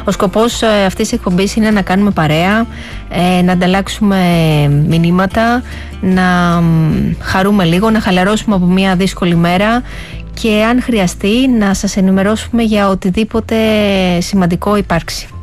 Ο σκοπός αυτής της εκπομπής είναι να κάνουμε παρέα, να ανταλλάξουμε μηνύματα, να χαρούμε λίγο, να χαλαρώσουμε από μια δύσκολη μέρα και αν χρειαστεί να σας ενημερώσουμε για οτιδήποτε σημαντικό υπάρξει.